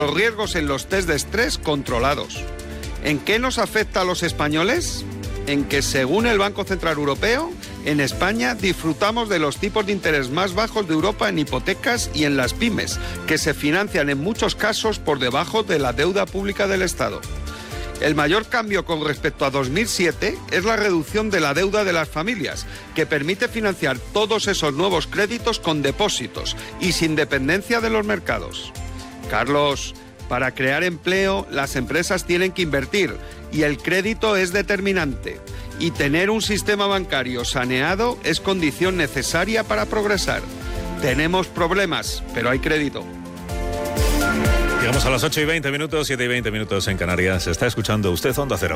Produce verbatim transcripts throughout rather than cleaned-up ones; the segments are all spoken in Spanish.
Los riesgos en los test de estrés controlados. ¿En qué nos afecta a los españoles? En que, según el Banco Central Europeo, en España disfrutamos de los tipos de interés más bajos de Europa en hipotecas y en las pymes, que se financian en muchos casos por debajo de la deuda pública del Estado. El mayor cambio con respecto a dos mil siete es la reducción de la deuda de las familias, que permite financiar todos esos nuevos créditos con depósitos y sin dependencia de los mercados. Carlos, para crear empleo, las empresas tienen que invertir y el crédito es determinante. Y tener un sistema bancario saneado es condición necesaria para progresar. Tenemos problemas, pero hay crédito. Llegamos a las ocho y veinte minutos, siete y veinte minutos en Canarias. Está escuchando usted Onda Cero.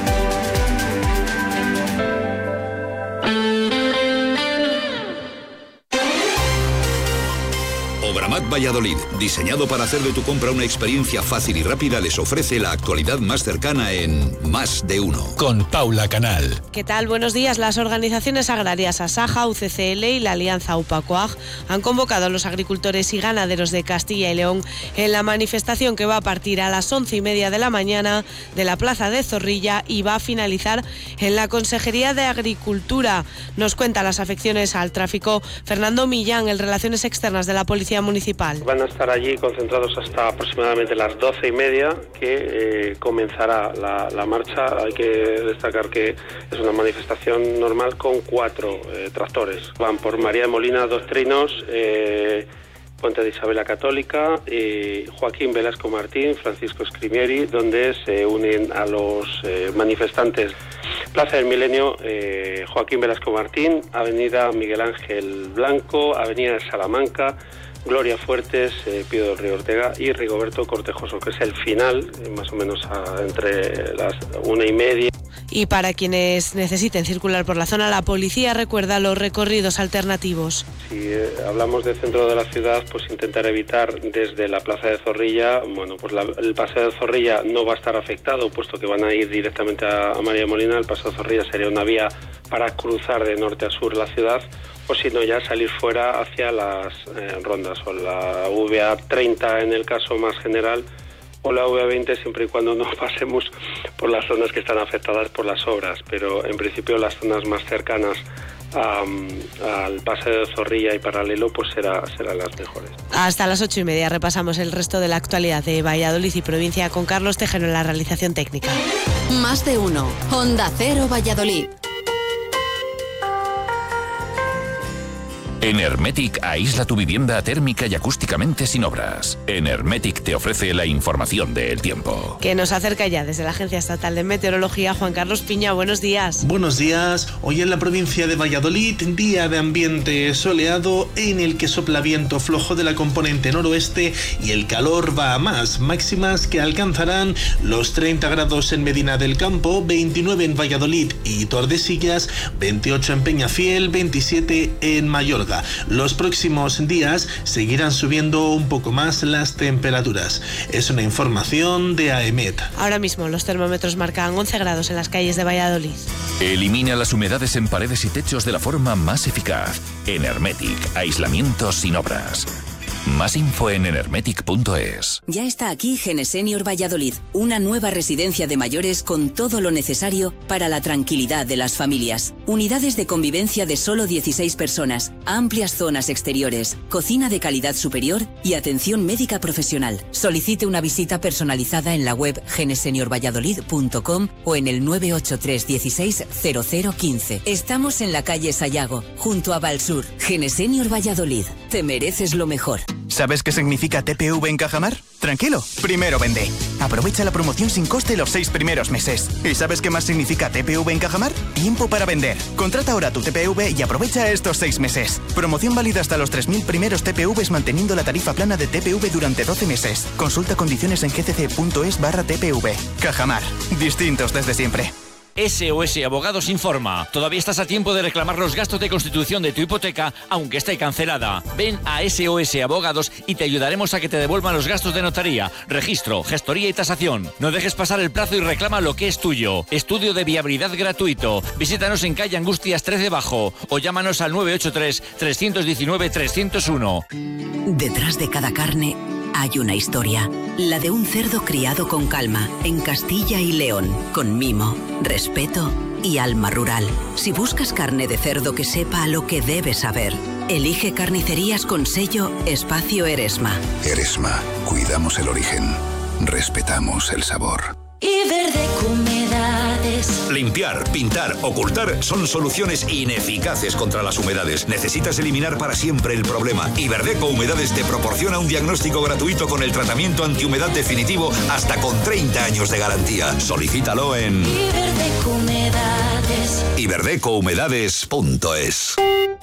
Obramat Valladolid, diseñado para hacer de tu compra una experiencia fácil y rápida, les ofrece la actualidad más cercana en Más de Uno. Con Paula Canal. ¿Qué tal? Buenos días. Las organizaciones agrarias Asaja, U C C L y la Alianza UPACOAG han convocado a los agricultores y ganaderos de Castilla y León en la manifestación que va a partir a las once y media de la mañana de la Plaza de Zorrilla y va a finalizar en la Consejería de Agricultura. Nos cuenta las afecciones al tráfico Fernando Millán, el Relaciones Externas de la Policía Municipal. Van a estar allí concentrados hasta aproximadamente las doce y media, que eh, comenzará la, la marcha. Hay que destacar que es una manifestación normal con cuatro eh, tractores. Van por María de Molina, Dos Trinos, eh, Puente de Isabel la Católica, eh, Joaquín Velasco Martín, Francisco Scrimieri, donde se unen a los eh, manifestantes. Plaza del Milenio, eh, Joaquín Velasco Martín, Avenida Miguel Ángel Blanco, Avenida de Salamanca, Gloria Fuertes, eh, Pío del Río Ortega y Rigoberto Cortejoso, que es el final, eh, más o menos a, entre las una y media. Y para quienes necesiten circular por la zona, la policía recuerda los recorridos alternativos. Si eh, hablamos del centro de la ciudad, pues intentar evitar desde la Plaza de Zorrilla. Bueno, pues la, el Paseo de Zorrilla no va a estar afectado, puesto que van a ir directamente a, a María Molina. El Paseo de Zorrilla sería una vía para cruzar de norte a sur la ciudad, o si no ya salir fuera hacia las eh, rondas, o la V A treinta en el caso más general, o la V A veinte, siempre y cuando no pasemos por las zonas que están afectadas por las obras, pero en principio las zonas más cercanas a, al Paseo de Zorrilla y paralelo pues será, serán las mejores. Hasta las ocho y media repasamos el resto de la actualidad de Valladolid y provincia con Carlos Tejero en la realización técnica. Más de Uno, Onda Cero Valladolid. En Hermetic aísla tu vivienda térmica y acústicamente sin obras. En Hermetic te ofrece la información del tiempo. Que nos acerca ya desde la Agencia Estatal de Meteorología, Juan Carlos Piña. Buenos días. Buenos días. Hoy en la provincia de Valladolid, día de ambiente soleado en el que sopla viento flojo de la componente noroeste y el calor va a más. Máximas que alcanzarán los treinta grados en Medina del Campo, veintinueve en Valladolid y Tordesillas, veintiocho en Peñafiel, veintisiete en Mayorga. Los próximos días seguirán subiendo un poco más las temperaturas. Es una información de AEMET. Ahora mismo los termómetros marcan once grados en las calles de Valladolid. Elimina las humedades en paredes y techos de la forma más eficaz. En Hermetic, aislamiento sin obras. Más info en enermetic punto es. Ya está aquí Genesenior Valladolid, una nueva residencia de mayores con todo lo necesario para la tranquilidad de las familias. Unidades de convivencia de solo dieciséis personas, amplias zonas exteriores, cocina de calidad superior y atención médica profesional. Solicite una visita personalizada en la web genesenior valladolid punto com o en el nueve ocho tres dieciséis cero cero quince. Estamos en la calle Sayago, junto a Valsur. Genesenior Valladolid, te mereces lo mejor. ¿Sabes qué significa T P V en Cajamar? Tranquilo, primero vende. Aprovecha la promoción sin coste los seis primeros meses. ¿Y sabes qué más significa T P V en Cajamar? Tiempo para vender. Contrata ahora tu T P V y aprovecha estos seis meses. Promoción válida hasta los tres mil primeros T P Vs manteniendo la tarifa plana de T P V durante doce meses. Consulta condiciones en gcc.es barra TPV. Cajamar. Distintos desde siempre. S O S Abogados informa. Todavía estás a tiempo de reclamar los gastos de constitución de tu hipoteca, aunque esté cancelada. Ven a S O S Abogados y te ayudaremos a que te devuelvan los gastos de notaría, registro, gestoría y tasación. No dejes pasar el plazo y reclama lo que es tuyo. Estudio de viabilidad gratuito. Visítanos en calle Angustias trece Bajo o llámanos al nueve ocho tres, tres uno nueve, tres cero uno. Detrás de cada carne hay una historia, la de un cerdo criado con calma en Castilla y León, con mimo, respeto y alma rural. Si buscas carne de cerdo que sepa a lo que debe saber, elige Carnicerías con sello Espacio Eresma. Eresma, cuidamos el origen, respetamos el sabor. Iberdeco Humedades. Limpiar, pintar, ocultar son soluciones ineficaces contra las humedades. Necesitas eliminar para siempre el problema. Iberdeco Humedades te proporciona un diagnóstico gratuito con el tratamiento antihumedad definitivo hasta con treinta años de garantía. Solicítalo en Iberdeco Humedades. iberdeco humedades punto es.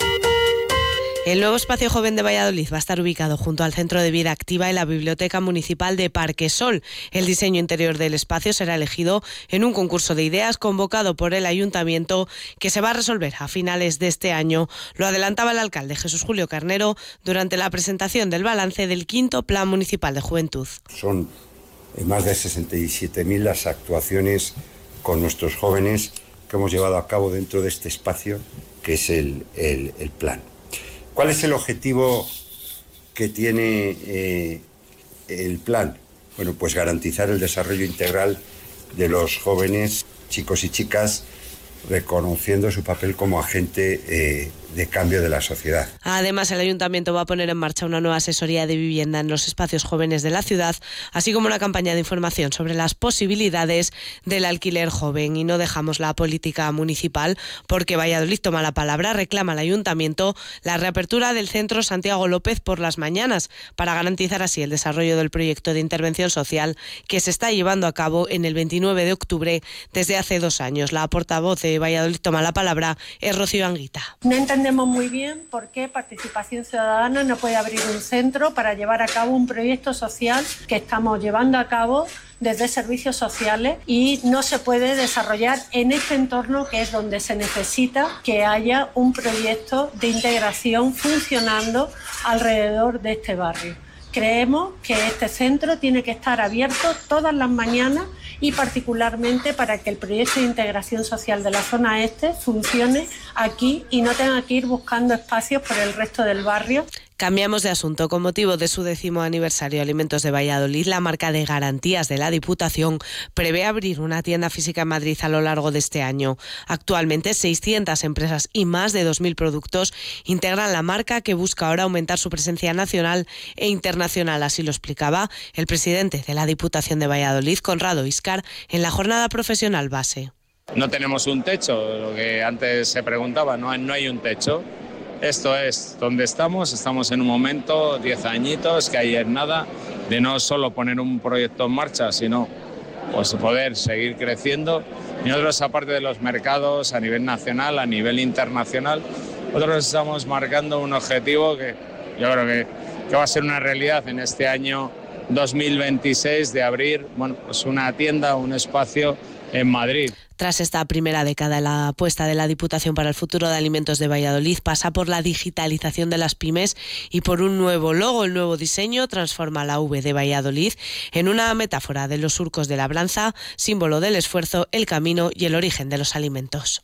El nuevo espacio joven de Valladolid va a estar ubicado junto al Centro de Vida Activa y la Biblioteca Municipal de Parquesol. El diseño interior del espacio será elegido en un concurso de ideas convocado por el Ayuntamiento que se va a resolver a finales de este año. Lo adelantaba el alcalde Jesús Julio Carnero durante la presentación del balance del quinto Plan Municipal de Juventud. Son más de sesenta y siete mil las actuaciones con nuestros jóvenes que hemos llevado a cabo dentro de este espacio que es el, el, el plan. ¿Cuál es el objetivo que tiene eh, el plan? Bueno, pues garantizar el desarrollo integral de los jóvenes, chicos y chicas, reconociendo su papel como agente eh, de cambio de la sociedad. Además, el Ayuntamiento va a poner en marcha una nueva asesoría de vivienda en los espacios jóvenes de la ciudad, así como una campaña de información sobre las posibilidades del alquiler joven. Y no dejamos la política municipal porque Valladolid toma la palabra, reclama al Ayuntamiento la reapertura del Centro Santiago López por las mañanas para garantizar así el desarrollo del proyecto de intervención social que se está llevando a cabo en el veintinueve de octubre desde hace dos años. La portavoz de Valladolid toma la palabra es Rocío Anguita. No entendemos muy bien por qué Participación Ciudadana no puede abrir un centro para llevar a cabo un proyecto social que estamos llevando a cabo desde servicios sociales y no se puede desarrollar en este entorno que es donde se necesita que haya un proyecto de integración funcionando alrededor de este barrio. Creemos que este centro tiene que estar abierto todas las mañanas y particularmente para que el proyecto de integración social de la zona este funcione aquí y no tenga que ir buscando espacios por el resto del barrio. Cambiamos de asunto. Con motivo de su décimo aniversario Alimentos de Valladolid, la marca de garantías de la Diputación prevé abrir una tienda física en Madrid a lo largo de este año. Actualmente, seiscientas empresas y más de dos mil productos integran la marca, que busca ahora aumentar su presencia nacional e internacional. Así lo explicaba el presidente de la Diputación de Valladolid, Conrado Íscar, en la jornada profesional base. No tenemos un techo, lo que antes se preguntaba, no hay, no hay un techo. Esto es donde estamos, estamos en un momento, diez añitos, que hay en nada, de no solo poner un proyecto en marcha, sino pues poder seguir creciendo. Y nosotros, aparte de los mercados a nivel nacional, a nivel internacional, nosotros estamos marcando un objetivo que yo creo que, que va a ser una realidad en este año dos mil veintiséis, de abrir bueno, pues una tienda, un espacio en Madrid. Tras esta primera década, la apuesta de la Diputación para el futuro de Alimentos de Valladolid pasa por la digitalización de las pymes y por un nuevo logo. El nuevo diseño transforma la V de Valladolid en una metáfora de los surcos de labranza, símbolo del esfuerzo, el camino y el origen de los alimentos.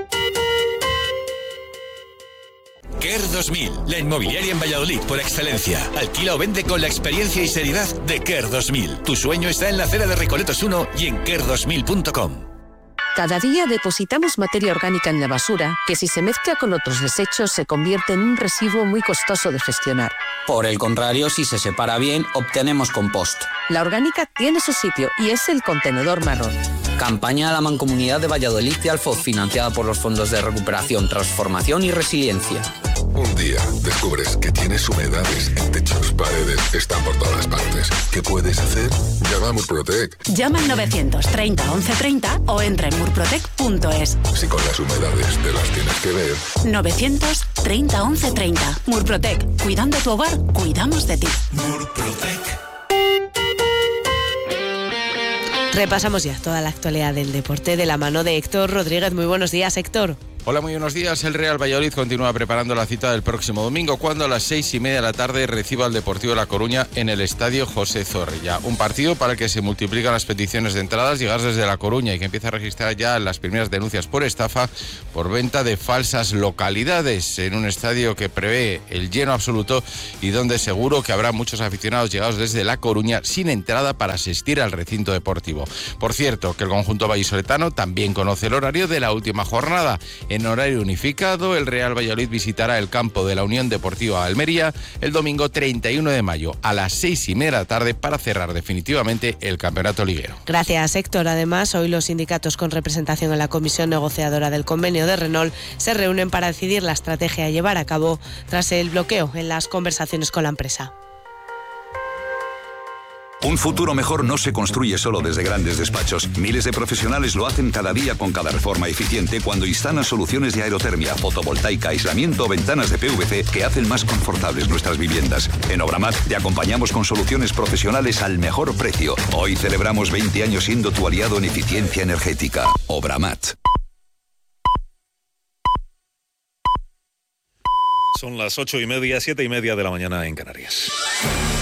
Care dos mil, la inmobiliaria en Valladolid por excelencia. Alquila o vende con la experiencia y seriedad de Care dos mil. Tu sueño está en la acera de Recoletos uno y en care dos mil punto com. Cada día depositamos materia orgánica en la basura que, si se mezcla con otros desechos, se convierte en un residuo muy costoso de gestionar. Por el contrario, si se separa bien, obtenemos compost. La orgánica tiene su sitio y es el contenedor marrón. Campaña de la Mancomunidad de Valladolid y Alfoz, financiada por los fondos de recuperación, transformación y resiliencia. Un día descubres que tienes humedades en techos, paredes, están por todas partes. ¿Qué puedes hacer? Llama a Murprotec. Llama al novecientos treinta once treinta o entra en murprotec punto es. Si con las humedades te las tienes que ver. novecientos treinta once treinta. Murprotec. Cuidando tu hogar, cuidamos de ti. Murprotec. Repasamos ya toda la actualidad del deporte de la mano de Héctor Rodríguez. Muy buenos días, Héctor. Hola, muy buenos días. El Real Valladolid continúa preparando la cita del próximo domingo, cuando a las seis y media de la tarde reciba al Deportivo de La Coruña en el Estadio José Zorrilla. Un partido para el que se multiplican las peticiones de entradas llegadas desde La Coruña y que empieza a registrar ya las primeras denuncias por estafa por venta de falsas localidades, en un estadio que prevé el lleno absoluto y donde seguro que habrá muchos aficionados llegados desde La Coruña sin entrada para asistir al recinto deportivo. Por cierto, que el conjunto vallisoletano también conoce el horario de la última jornada. En horario unificado, el Real Valladolid visitará el campo de la Unión Deportiva Almería el domingo treinta y uno de mayo a las seis y media de la tarde para cerrar definitivamente el campeonato liguero. Gracias, Héctor. Además, hoy los sindicatos con representación en la comisión negociadora del convenio de Renault se reúnen para decidir la estrategia a llevar a cabo tras el bloqueo en las conversaciones con la empresa. Un futuro mejor no se construye solo desde grandes despachos. Miles de profesionales lo hacen cada día con cada reforma eficiente cuando instalan soluciones de aerotermia, fotovoltaica, aislamiento o ventanas de P V C que hacen más confortables nuestras viviendas. En Obramat te acompañamos con soluciones profesionales al mejor precio. Hoy celebramos veinte años siendo tu aliado en eficiencia energética. Obramat. Son las ocho y media, siete y media de la mañana en Canarias.